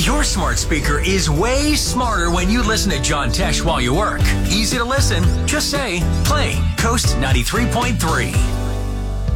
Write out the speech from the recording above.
Your smart speaker is way smarter when you listen to John Tesh while you work. Easy to listen. Just say, play Coast 93.3.